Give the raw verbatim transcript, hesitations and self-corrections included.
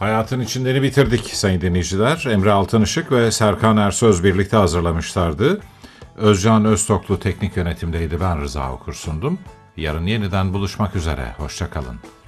Hayatın içindeni bitirdik sayın dinleyiciler. Emre Altınışık ve Serkan Ersöz birlikte hazırlamışlardı. Özcan Öztoklu teknik yönetimdeydi, ben Rıza Okur sundum. Yarın yeniden buluşmak üzere, hoşça kalın.